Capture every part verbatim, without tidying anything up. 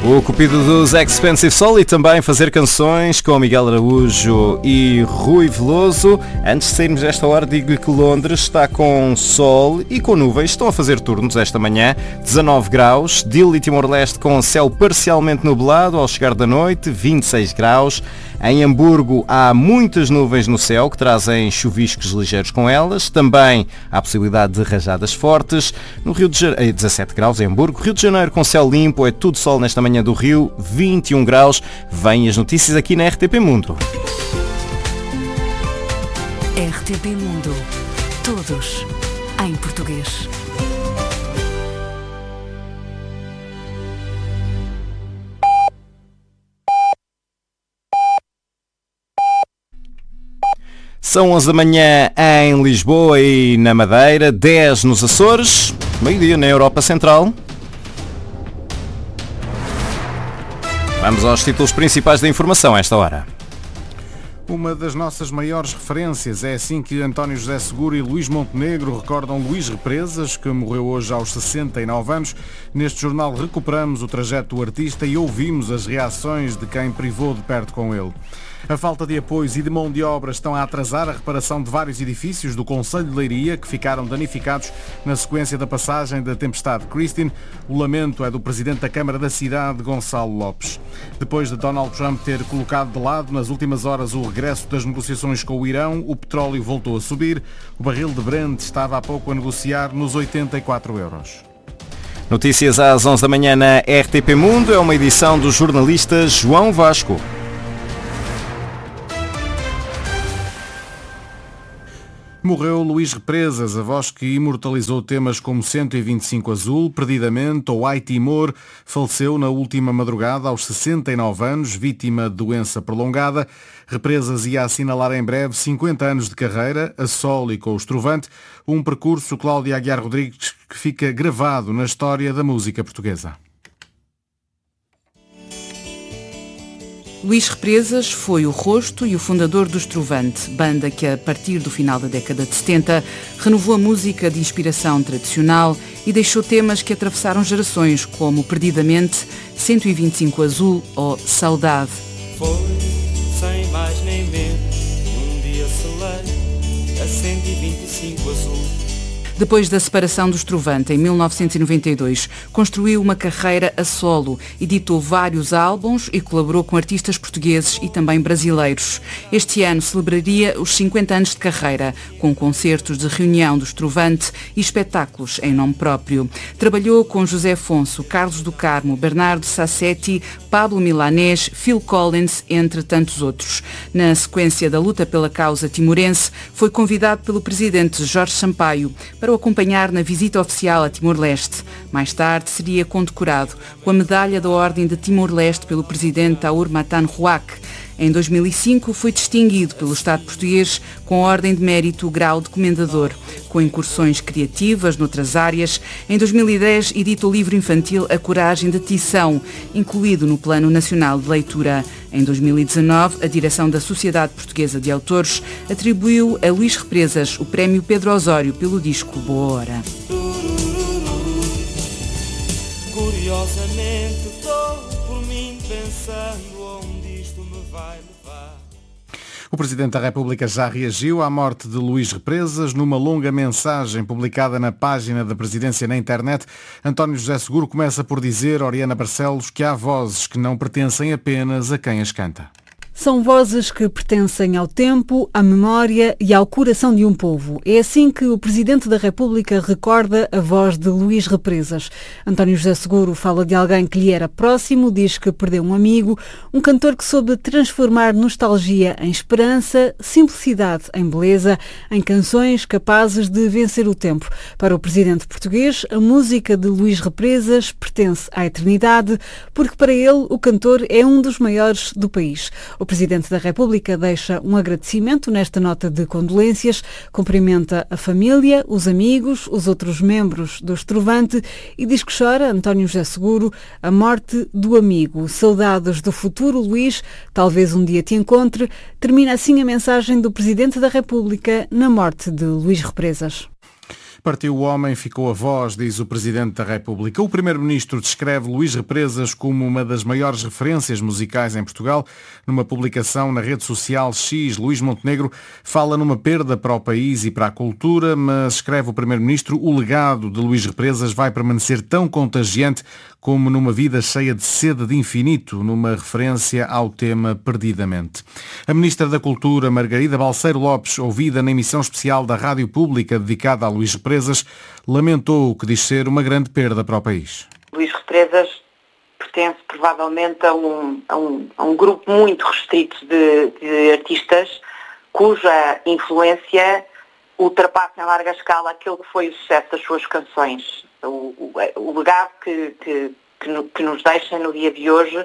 O cupido dos Expensive Soul e também fazer canções com Miguel Araújo e Rui Veloso. Antes de sairmos desta hora, digo-lhe que Londres está com sol e com nuvens. Estão a fazer turnos esta manhã. dezanove graus. Dili e Timor-Leste com céu parcialmente nublado ao chegar da noite. vinte e seis graus. Em Hamburgo há muitas nuvens no céu que trazem chuviscos ligeiros com elas. Também há possibilidade de rajadas fortes. No Rio de Janeiro, dezassete graus em Hamburgo. Rio de Janeiro com céu limpo, é tudo sol nesta manhã do Rio, vinte e um graus. Vêm as notícias aqui na R T P Mundo. R T P Mundo. Todos em português. São onze da manhã em Lisboa e na Madeira, dez nos Açores, meio-dia na Europa Central. Vamos aos títulos principais da informação a esta hora. Uma das nossas maiores referências, é assim que António José Seguro e Luís Montenegro recordam Luís Represas, que morreu hoje aos sessenta e nove anos. Neste jornal recuperamos o trajeto do artista e ouvimos as reações de quem privou de perto com ele. A falta de apoios e de mão de obra estão a atrasar a reparação de vários edifícios do Concelho de Leiria que ficaram danificados na sequência da passagem da tempestade Christine. O lamento é do presidente da Câmara da cidade, Gonçalo Lopes. Depois de Donald Trump ter colocado de lado nas últimas horas o regresso das negociações com o Irão, o petróleo voltou a subir. O barril de Brent estava há pouco a negociar nos oitenta e quatro euros. Notícias às onze da manhã na R T P Mundo. É uma edição do jornalista João Vasco. Morreu Luís Represas, a voz que imortalizou temas como cento e vinte e cinco Azul, Perdidamente ou Ai Timor. Faleceu na última madrugada aos sessenta e nove anos, vítima de doença prolongada. Represas ia assinalar em breve cinquenta anos de carreira, a solo e com o Estrovante, um percurso, Cláudia Aguiar Rodrigues, que fica gravado na história da música portuguesa. Luís Represas foi o rosto e o fundador do Estrovante, banda que a partir do final da década de setenta renovou a música de inspiração tradicional e deixou temas que atravessaram gerações como Perdidamente, cento e vinte e cinco Azul ou Saudade. Foi, sem mais nem menos, um dia selei a cento e vinte e cinco Azul. Depois da separação do Estrovante em mil novecentos e noventa e dois, construiu uma carreira a solo, editou vários álbuns e colaborou com artistas portugueses e também brasileiros. Este ano celebraria os cinquenta anos de carreira, com concertos de reunião do Estrovante e espetáculos em nome próprio. Trabalhou com José Afonso, Carlos do Carmo, Bernardo Sassetti, Pablo Milanés, Phil Collins, entre tantos outros. Na sequência da luta pela causa timorense, foi convidado pelo presidente Jorge Sampaio para o acompanhar na visita oficial a Timor-Leste. Mais tarde seria condecorado com a medalha da Ordem de Timor-Leste pelo presidente Taur Matan Ruac. Em dois mil e cinco foi distinguido pelo Estado português com a Ordem de Mérito Grau de Comendador, com incursões criativas noutras áreas. Em dois mil e dez edita o livro infantil A Coragem de Tição, incluído no Plano Nacional de Leitura. Em dois mil e dezanove, a direção da Sociedade Portuguesa de Autores atribuiu a Luís Represas o Prémio Pedro Osório pelo disco Boa Hora. Curiosamente estou por mim pensando onde isto me vai levar. O Presidente da República já reagiu à morte de Luís Represas. Numa longa mensagem publicada na página da Presidência na internet, António José Seguro começa por dizer, Oriana Barcelos, que há vozes que não pertencem apenas a quem as canta. São vozes que pertencem ao tempo, à memória e ao coração de um povo. É assim que o Presidente da República recorda a voz de Luís Represas. António José Seguro fala de alguém que lhe era próximo, diz que perdeu um amigo, um cantor que soube transformar nostalgia em esperança, simplicidade em beleza, em canções capazes de vencer o tempo. Para o Presidente português, a música de Luís Represas pertence à eternidade, porque para ele o cantor é um dos maiores do país. O Presidente da República deixa um agradecimento nesta nota de condolências, cumprimenta a família, os amigos, os outros membros do Estrovante e diz que chora, António José Seguro, a morte do amigo. Saudades do futuro, Luís, talvez um dia te encontre. Termina assim a mensagem do Presidente da República na morte de Luís Represas. Partiu o homem, ficou a voz, diz o Presidente da República. O Primeiro-Ministro descreve Luís Represas como uma das maiores referências musicais em Portugal. Numa publicação na rede social X, Luís Montenegro fala numa perda para o país e para a cultura, mas escreve o Primeiro-Ministro: o legado de Luís Represas vai permanecer tão contagiante como numa vida cheia de sede de infinito, numa referência ao tema Perdidamente. A Ministra da Cultura, Margarida Balseiro Lopes, ouvida na emissão especial da Rádio Pública dedicada a Luís Represas, lamentou o que diz ser uma grande perda para o país. Luís Represas pertence provavelmente a um, a um, a um grupo muito restrito de, de artistas cuja influência ultrapassa em larga escala aquele que foi o sucesso das suas canções. O, o, o legado que, que, que, que nos deixa no dia de hoje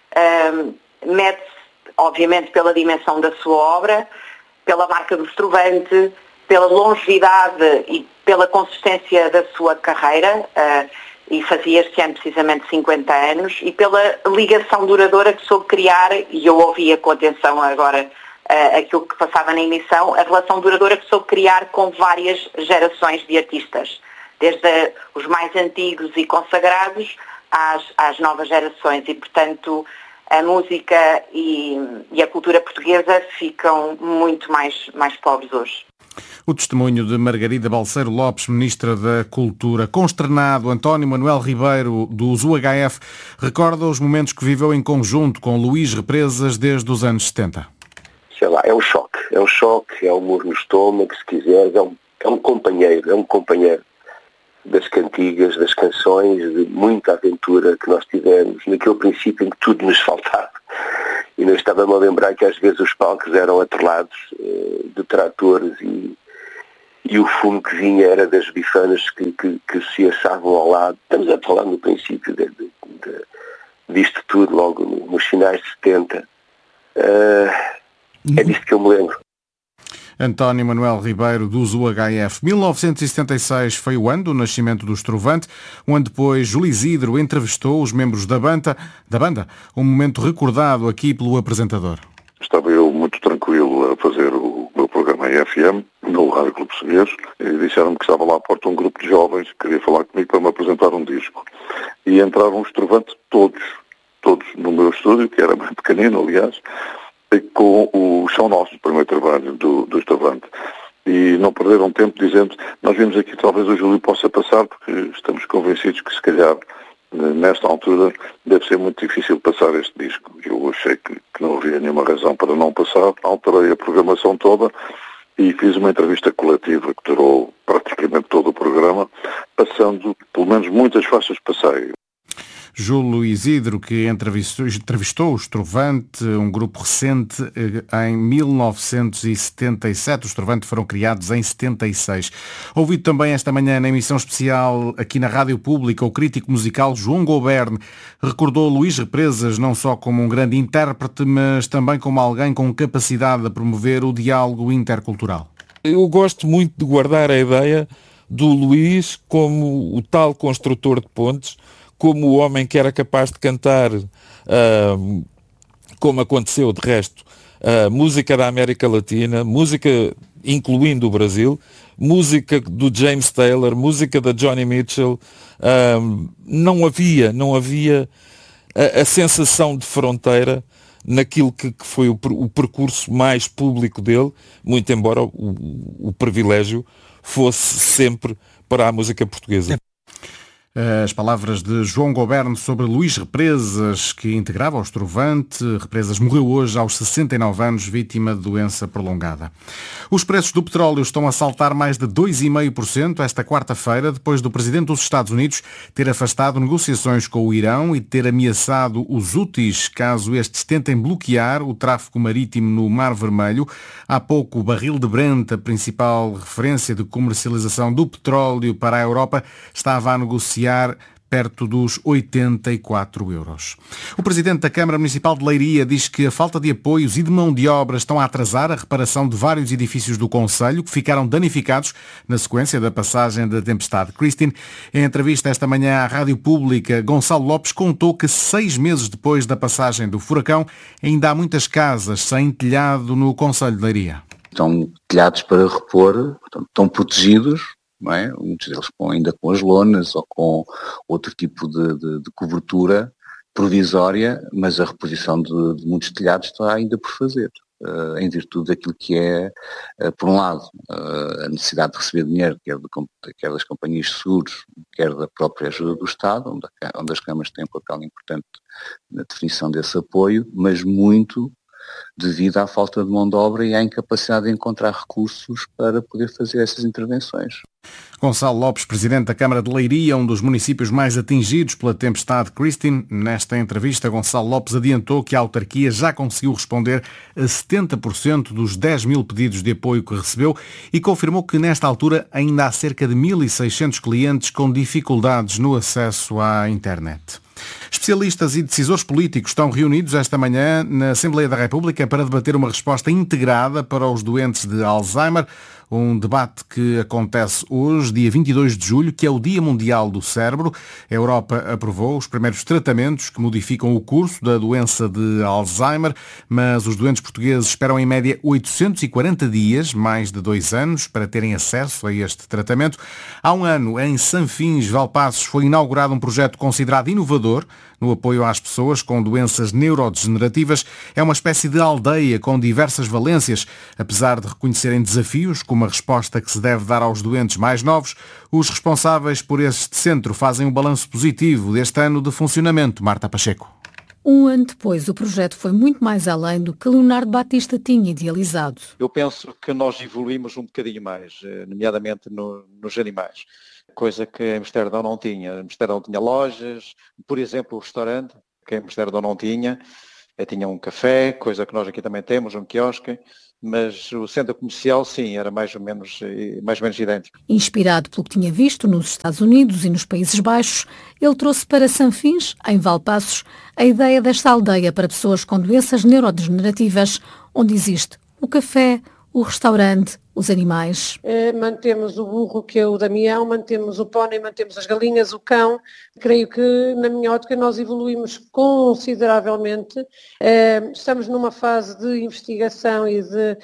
um, mede-se, obviamente, pela dimensão da sua obra, pela marca do Estrovante, pela longevidade e pela consistência da sua carreira, uh, e fazia este ano precisamente cinquenta anos, e pela ligação duradoura que soube criar, e eu ouvia com atenção agora uh, aquilo que passava na emissão, a relação duradoura que soube criar com várias gerações de artistas, desde os mais antigos e consagrados às, às novas gerações, e portanto a música e, e a cultura portuguesa ficam muito mais, mais pobres hoje. O testemunho de Margarida Balseiro Lopes, Ministra da Cultura. Consternado, António Manuel Ribeiro, dos U H F, recorda os momentos que viveu em conjunto com Luís Represas desde os anos setenta. Sei lá, é um choque, é um choque, é um murro no estômago, se quiseres, é um, é um companheiro, é um companheiro das cantigas, das canções, de muita aventura que nós tivemos, naquele princípio em que tudo nos faltava. E não estava-me a lembrar que às vezes os palcos eram atrelados eh, de tratores e, e o fumo que vinha era das bifanas que, que, que se assavam ao lado. Estamos a falar no princípio de, de, de, disto tudo, logo nos finais de setenta. Uh, é disto que eu me lembro. António Manuel Ribeiro, dos U H F. mil novecentos e setenta e seis foi o ano do nascimento do Estrovante, um ano depois Júlio Isidro entrevistou os membros da banda, da banda, um momento recordado aqui pelo apresentador. Estava eu muito tranquilo a fazer o meu programa em F M, no Rádio Clube Português, e disseram-me que estava lá à porta um grupo de jovens que queria falar comigo para me apresentar um disco. E entraram os Estrovantes todos, todos no meu estúdio, que era bem pequenino, aliás, com o São Nosso, o primeiro trabalho do, do Estrovante. E não perderam tempo dizendo: nós vimos aqui, talvez o Júlio possa passar, porque estamos convencidos que se calhar nesta altura deve ser muito difícil passar este disco. Eu achei que, que não havia nenhuma razão para não passar, alterei a programação toda e fiz uma entrevista coletiva que durou praticamente todo o programa, passando pelo menos muitas faixas de passeio. Júlio Isidro, que entrevistou, entrevistou o Estrovante, um grupo recente, em mil novecentos e setenta e sete. Os Estrovante foram criados em setenta e seis. Ouvido também esta manhã na emissão especial aqui na Rádio Pública, o crítico musical João Goberne recordou Luís Represas não só como um grande intérprete, mas também como alguém com capacidade de promover o diálogo intercultural. Eu gosto muito de guardar a ideia do Luís como o tal construtor de pontes, como o homem que era capaz de cantar, uh, como aconteceu de resto, uh, música da América Latina, música incluindo o Brasil, música do James Taylor, música da Johnny Mitchell. Uh, não havia, não havia a, a sensação de fronteira naquilo que, que foi o, o percurso mais público dele, muito embora o, o privilégio fosse sempre para a música portuguesa. As palavras de João Goberne sobre Luís Represas, que integrava o Estrovante. Represas morreu hoje aos sessenta e nove anos, vítima de doença prolongada. Os preços do petróleo estão a saltar mais de dois vírgula cinco por cento esta quarta-feira, depois do Presidente dos Estados Unidos ter afastado negociações com o Irão e ter ameaçado os Houthis caso estes tentem bloquear o tráfego marítimo no Mar Vermelho. Há pouco, o barril de Brent, a principal referência de comercialização do petróleo para a Europa, estava a negociar perto dos oitenta e quatro euros. O Presidente da Câmara Municipal de Leiria diz que a falta de apoios e de mão de obra estão a atrasar a reparação de vários edifícios do concelho que ficaram danificados na sequência da passagem da tempestade Christine. Em entrevista esta manhã à Rádio Pública, Gonçalo Lopes contou que seis meses depois da passagem do furacão ainda há muitas casas sem telhado no concelho de Leiria. Estão telhados para repor, portanto, estão protegidos, não é? Muitos deles com, ainda com as lonas ou com outro tipo de, de, de cobertura provisória, mas a reposição de, de muitos telhados está ainda por fazer. Uh, em virtude daquilo que é, uh, por um lado, uh, a necessidade de receber dinheiro, quer, de, quer das companhias de seguros, quer da própria ajuda do Estado, onde, a, onde as câmaras têm um papel importante na definição desse apoio, mas muito devido à falta de mão de obra e à incapacidade de encontrar recursos para poder fazer essas intervenções. Gonçalo Lopes, presidente da Câmara de Leiria, um dos municípios mais atingidos pela tempestade Christine. Nesta entrevista, Gonçalo Lopes adiantou que a autarquia já conseguiu responder a setenta por cento dos dez mil pedidos de apoio que recebeu e confirmou que nesta altura ainda há cerca de mil e seiscentos clientes com dificuldades no acesso à internet. Especialistas e decisores políticos estão reunidos esta manhã na Assembleia da República para debater uma resposta integrada para os doentes de Alzheimer. Um debate que acontece hoje, dia vinte e dois de julho, que é o Dia Mundial do Cérebro. A Europa aprovou os primeiros tratamentos que modificam o curso da doença de Alzheimer, mas os doentes portugueses esperam em média oitocentos e quarenta dias, mais de dois anos, para terem acesso a este tratamento. Há um ano, em Sanfins, Valpaços, foi inaugurado um projeto considerado inovador no apoio às pessoas com doenças neurodegenerativas. É uma espécie de aldeia com diversas valências. Apesar de reconhecerem desafios, como a resposta que se deve dar aos doentes mais novos, os responsáveis por este centro fazem um balanço positivo deste ano de funcionamento. Marta Pacheco. Um ano depois, o projeto foi muito mais além do que Leonardo Batista tinha idealizado. Eu penso que nós evoluímos um bocadinho mais, nomeadamente no, nos animais, coisa que em Amsterdão não tinha. Amsterdão tinha lojas, por exemplo, o restaurante, que em Amsterdão não tinha, tinha um café, coisa que nós aqui também temos, um quiosque, mas o centro comercial, sim, era mais ou menos, mais ou menos idêntico. Inspirado pelo que tinha visto nos Estados Unidos e nos Países Baixos, ele trouxe para Sanfins, em Valpaços, a ideia desta aldeia para pessoas com doenças neurodegenerativas, onde existe o café, o restaurante, os animais. É, mantemos o burro, que é o Damião, mantemos o pónei, mantemos as galinhas, o cão. Creio que, na minha ótica, nós evoluímos consideravelmente. É, estamos numa fase de investigação e de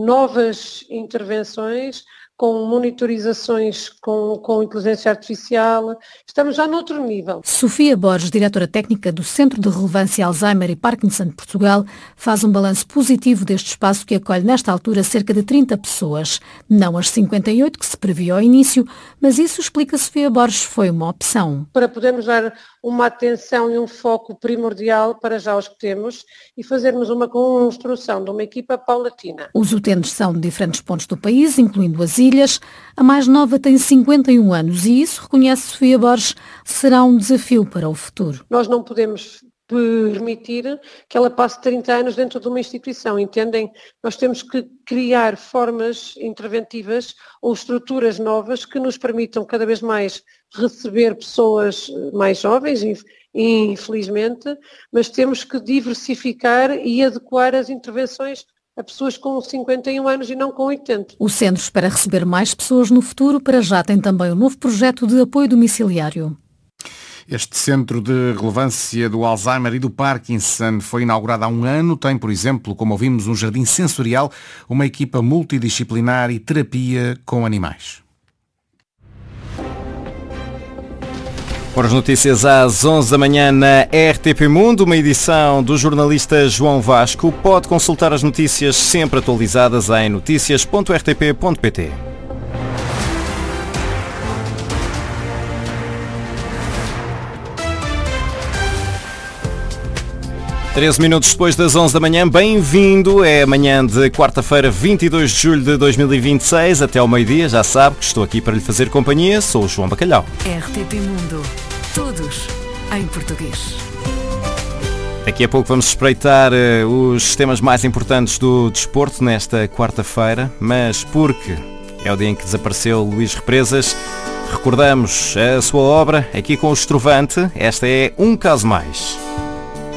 novas intervenções, com monitorizações com, com inteligência artificial. Estamos já noutro nível. Sofia Borges, diretora técnica do Centro de Relevância Alzheimer e Parkinson de Portugal, faz um balanço positivo deste espaço que acolhe nesta altura cerca de trinta pessoas. Não as cinquenta e oito que se previa ao início, mas isso, explica Sofia Borges, foi uma opção. Para podermos dar uma atenção e um foco primordial para já os que temos e fazermos uma construção de uma equipa paulatina. Os utentes são de diferentes pontos do país, incluindo as ilhas. A mais nova tem cinquenta e um anos e isso, reconhece Sofia Borges, será um desafio para o futuro. Nós não podemos permitir que ela passe trinta anos dentro de uma instituição, entendem? Nós temos que criar formas interventivas ou estruturas novas que nos permitam cada vez mais receber pessoas mais jovens, infelizmente, mas temos que diversificar e adequar as intervenções a pessoas com cinquenta e um anos e não com oitenta. O Centro espera receber mais pessoas no futuro. Para já tem também um novo projeto de apoio domiciliário. Este Centro de Relevância do Alzheimer e do Parkinson foi inaugurado há um ano. Tem, por exemplo, como ouvimos, um jardim sensorial, uma equipa multidisciplinar e terapia com animais. Por as notícias às onze da manhã na R T P Mundo, uma edição do jornalista João Vasco. Pode consultar as notícias sempre atualizadas em notícias ponto r t p ponto p t. treze minutos depois das onze da manhã, bem-vindo, é amanhã de quarta-feira, vinte e dois de julho de dois mil e vinte e seis, até ao meio-dia, já sabe que estou aqui para lhe fazer companhia, sou o João Bacalhau. R T P Mundo, todos em português. Daqui a pouco vamos espreitar uh, os temas mais importantes do desporto nesta quarta-feira, mas porque é o dia em que desapareceu Luís Represas, recordamos a sua obra aqui com o Estrovante, esta é Um Caso Mais.